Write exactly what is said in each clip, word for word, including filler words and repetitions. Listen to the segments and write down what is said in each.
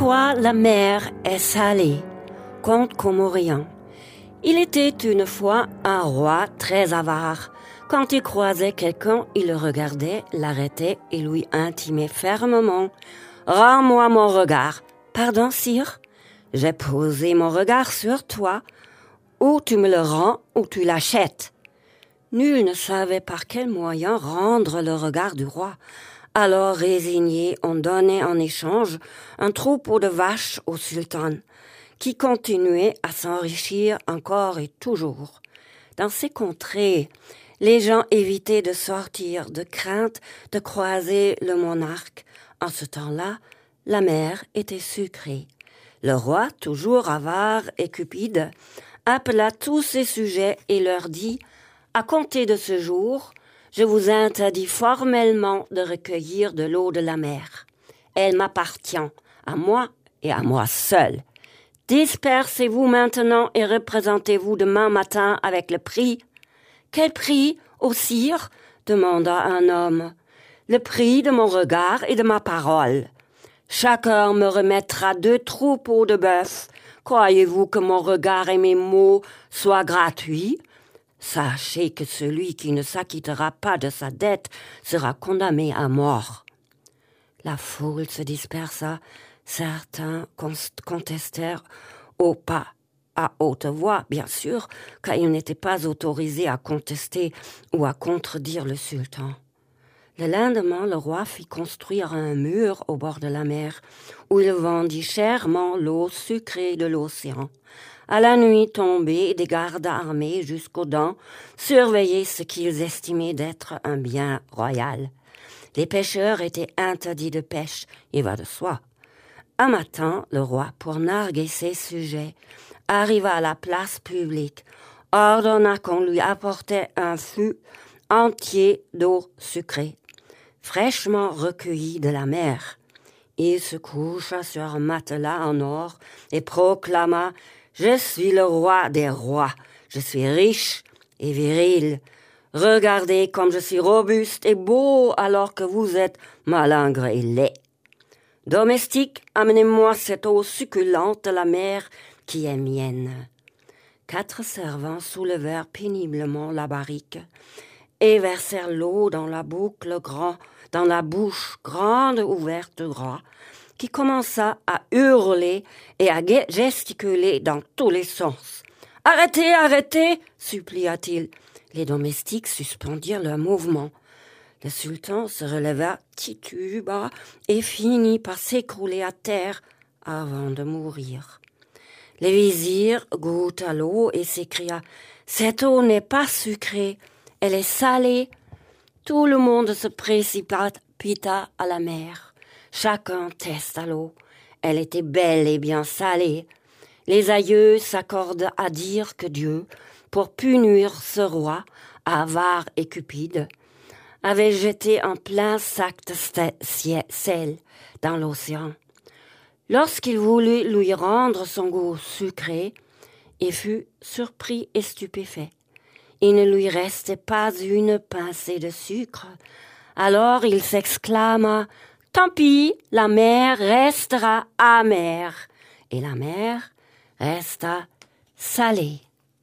Pourquoi la mer est salée? Conte comorien. Il était une fois un roi très avare. Quand il croisait quelqu'un, il le regardait, l'arrêtait et lui intimait fermement « Rends-moi mon regard. »« Pardon, sire, j'ai posé mon regard sur toi. Ou tu me le rends, ou tu l'achètes. » Nul ne savait par quel moyen rendre le regard du roi. Alors, résigné, on donnait en échange un troupeau de vaches au sultan, qui continuait à s'enrichir encore et toujours. Dans ces contrées, les gens évitaient de sortir de crainte de croiser le monarque. En ce temps-là, la mer était sucrée. Le roi, toujours avare et cupide, appela tous ses sujets et leur dit « À compter de ce jour, je vous interdis formellement de recueillir de l'eau de la mer. Elle m'appartient, à moi et à moi seul. Dispersez-vous maintenant et représentez-vous demain matin avec le prix. »« Quel prix, ô sire ?» demanda un homme. « Le prix de mon regard et de ma parole. Chacun me remettra deux troupeaux de bœufs. Croyez-vous que mon regard et mes mots soient gratuits ? Sachez que celui qui ne s'acquittera pas de sa dette sera condamné à mort. » La foule se dispersa. Certains contestèrent au pas, à haute voix, bien sûr, car ils n'étaient pas autorisés à contester ou à contredire le sultan. Le lendemain, le roi fit construire un mur au bord de la mer, où il vendit chèrement l'eau sucrée de l'océan. À la nuit tombée, des gardes armés jusqu'aux dents surveillaient ce qu'ils estimaient d'être un bien royal. Les pêcheurs étaient interdits de pêche, il va de soi. Un matin, le roi, pour narguer ses sujets, arriva à la place publique, ordonna qu'on lui apportait un fût entier d'eau sucrée, fraîchement recueillie de la mer. Il se coucha sur un matelas en or et proclama « Je suis le roi des rois, je suis riche et viril. Regardez comme je suis robuste et beau alors que vous êtes malingre et laid. Domestique, amenez-moi cette eau succulente de la mer qui est mienne. » Quatre servants soulevèrent péniblement la barrique et versèrent l'eau dans la boucle grand, dans la bouche grande ouverte du roi, qui commença à hurler et à gesticuler dans tous les sens. « Arrêtez, arrêtez !» supplia-t-il. Les domestiques suspendirent leur mouvement. Le sultan se releva, tituba et finit par s'écrouler à terre avant de mourir. Le vizir goûta l'eau et s'écria « Cette eau n'est pas sucrée, elle est salée. » Tout le monde se précipita à la mer. Chacun testa l'eau. Elle était belle et bien salée. Les aïeux s'accordent à dire que Dieu, pour punir ce roi, avare et cupide, avait jeté un plein sac de sel dans l'océan. Lorsqu'il voulut lui rendre son goût sucré, il fut surpris et stupéfait. Il ne lui restait pas une pincée de sucre. Alors il s'exclama « Tant pis, la mer restera amère. » Et la mer resta salée.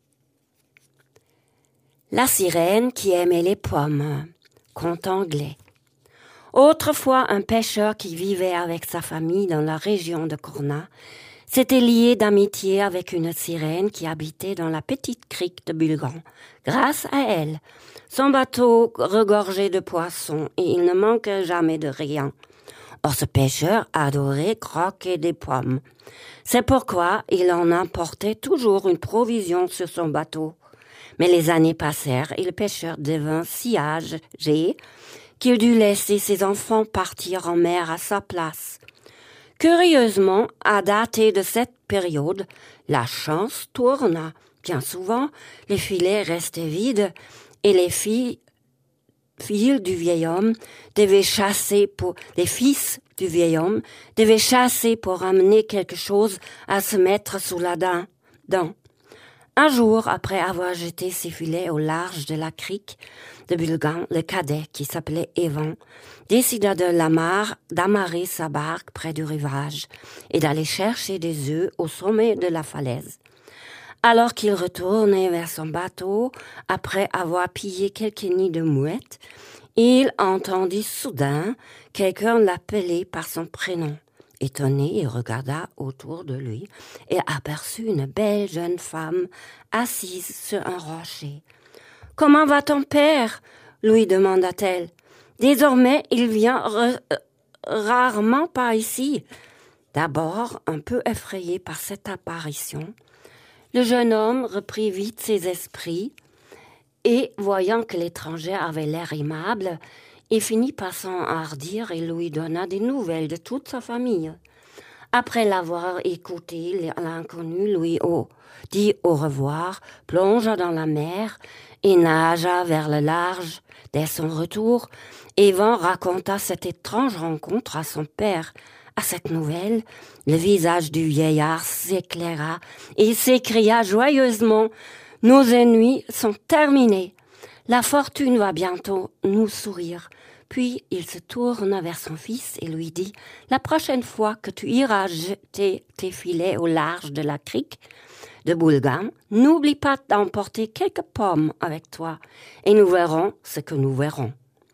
La sirène qui aimait les pommes. Conte anglais. Autrefois, un pêcheur qui vivait avec sa famille dans la région de Corna s'était lié d'amitié avec une sirène qui habitait dans la petite crique de Bulgan. Grâce à elle, son bateau regorgeait de poissons et il ne manquait jamais de rien. Or, ce pêcheur adorait croquer des pommes. C'est pourquoi il en emportait toujours une provision sur son bateau. Mais les années passèrent et le pêcheur devint si âgé qu'il dut laisser ses enfants partir en mer à sa place. Curieusement, à dater de cette période, la chance tourna. Bien souvent, les filets restaient vides et les filles Fils du vieil homme devaient chasser pour les fils du vieil homme devaient chasser pour amener quelque chose à se mettre sous la dent. Un jour, après avoir jeté ses filets au large de la crique de Bulgan, le cadet, qui s'appelait Evan, décida de l'amar- d'amarrer sa barque près du rivage et d'aller chercher des œufs au sommet de la falaise. Alors qu'il retournait vers son bateau, après avoir pillé quelques nids de mouettes, il entendit soudain quelqu'un l'appeler par son prénom. Étonné, il regarda autour de lui et aperçut une belle jeune femme assise sur un rocher. « Comment va ton père ?» lui demanda-t-elle. « Désormais, il vient re- rarement par ici. » D'abord, un peu effrayé par cette apparition, le jeune homme reprit vite ses esprits et, voyant que l'étranger avait l'air aimable, il finit par s'enhardir et lui donna des nouvelles de toute sa famille. Après l'avoir écouté, l'inconnu lui dit au revoir, plongea dans la mer et nagea vers le large. Dès son retour, Evan raconta cette étrange rencontre à son père. À cette nouvelle, le visage du vieillard s'éclaira et il s'écria joyeusement « Nos ennuis sont terminés. La fortune va bientôt nous sourire. » Puis il se tourna vers son fils et lui dit « La prochaine fois que tu iras jeter tes filets au large de la crique de Bulgan, n'oublie pas d'emporter quelques pommes avec toi et nous verrons ce que nous verrons. »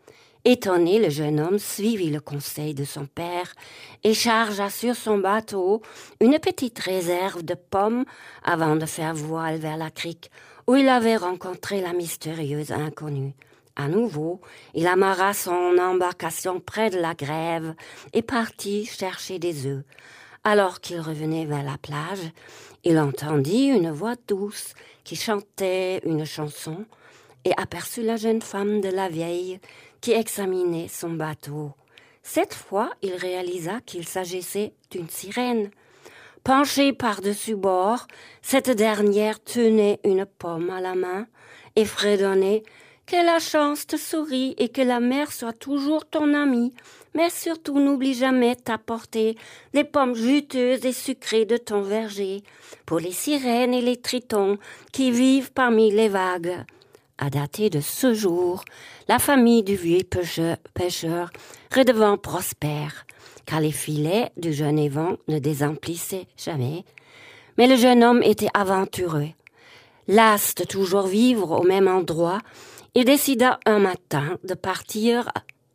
Étonné, le jeune homme suivit le conseil de son père et chargea sur son bateau une petite réserve de pommes avant de faire voile vers la crique où il avait rencontré la mystérieuse inconnue. À nouveau, il amarra son embarcation près de la grève et partit chercher des œufs. Alors qu'il revenait vers la plage, il entendit une voix douce qui chantait une chanson et aperçut la jeune femme de la vieille qui examinait son bateau. Cette fois, il réalisa qu'il s'agissait d'une sirène. Penchée par-dessus bord, cette dernière tenait une pomme à la main et fredonnait « Que la chance te sourie et que la mer soit toujours ton amie, mais surtout n'oublie jamais d'apporter les pommes juteuses et sucrées de ton verger pour les sirènes et les tritons qui vivent parmi les vagues. » À dater de ce jour, la famille du vieux pêcheur, pêcheur redevint prospère, car les filets du jeune Evan ne désemplissaient jamais. Mais le jeune homme était aventureux. Las de toujours vivre au même endroit, il décida un matin de partir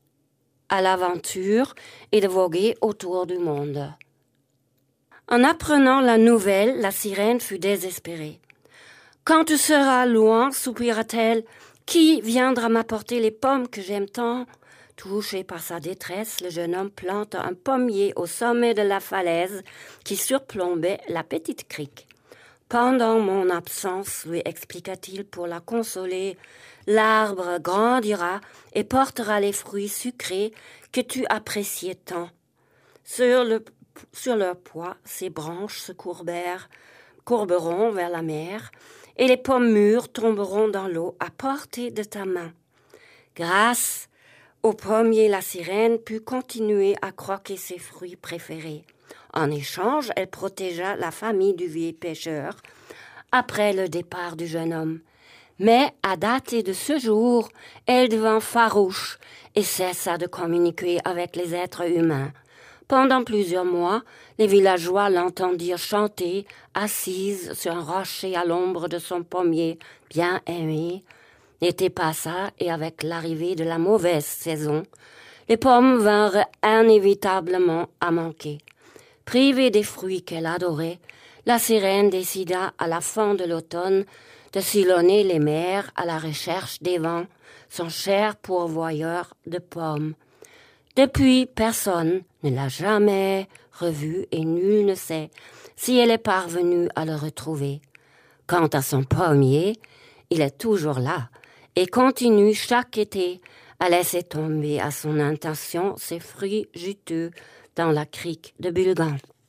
à l'aventure et de voguer autour du monde. En apprenant la nouvelle, la sirène fut désespérée. « Quand tu seras loin, soupira-t-elle, qui viendra m'apporter les pommes que j'aime tant ?» Touché par sa détresse, le jeune homme planta un pommier au sommet de la falaise qui surplombait la petite crique. « Pendant mon absence, lui expliqua-t-il pour la consoler, l'arbre grandira et portera les fruits sucrés que tu appréciais tant. » Sur le, sur leur poids, ses branches se courbèrent, courberont vers la mer, et les pommes mûres tomberont dans l'eau à portée de ta main. Grâce au pommier, la sirène put continuer à croquer ses fruits préférés. En échange, elle protégea la famille du vieux pêcheur après le départ du jeune homme. Mais à dater de ce jour, elle devint farouche et cessa de communiquer avec les êtres humains. Pendant plusieurs mois, les villageois l'entendirent chanter, assise sur un rocher à l'ombre de son pommier bien aimé. L'été passa et avec l'arrivée de la mauvaise saison, les pommes vinrent inévitablement à manquer. Privée des fruits qu'elle adorait, la sirène décida à la fin de l'automne de sillonner les mers à la recherche des vents, son cher pourvoyeur de pommes. Depuis, personne ne l'a jamais revue et nul ne sait si elle est parvenue à le retrouver. Quant à son pommier, il est toujours là et continue chaque été à laisser tomber à son intention ses fruits juteux dans la crique de Bulgan.